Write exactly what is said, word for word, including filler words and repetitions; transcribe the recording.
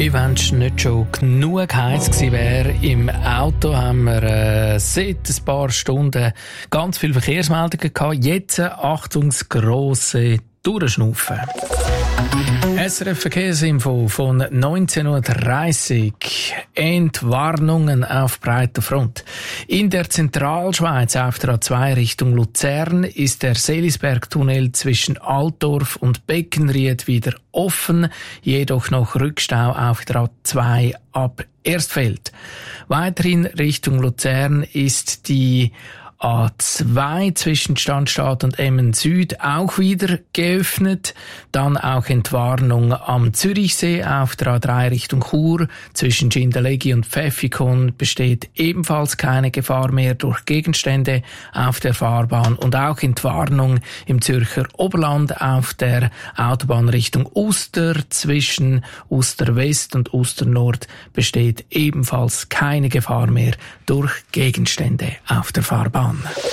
Wie wenn es nicht schon genug heiß gewesen wäre im Auto, haben wir äh, seit ein paar Stunden ganz viele Verkehrsmeldungen gehabt. Jetzt, äh, Achtung, das grosse Durchschnaufen. S R F Verkehrsinfo von neunzehn Uhr dreißig. Entwarnungen auf breiter Front. In der Zentralschweiz auf der A zwei Richtung Luzern ist der Selisberg-Tunnel zwischen Altdorf und Beckenried wieder offen, jedoch noch Rückstau auf der A zwei ab Erstfeld. Weiterhin Richtung Luzern ist die A zwei zwischen Standstadt und Emmen Süd auch wieder geöffnet. Dann auch Entwarnung am Zürichsee auf der A drei Richtung Chur. Zwischen Schindellegi und Pfäffikon besteht ebenfalls keine Gefahr mehr durch Gegenstände auf der Fahrbahn. Und auch Entwarnung im Zürcher Oberland auf der Autobahn Richtung Uster. Zwischen Uster West und Uster Nord besteht ebenfalls keine Gefahr mehr durch Gegenstände auf der Fahrbahn.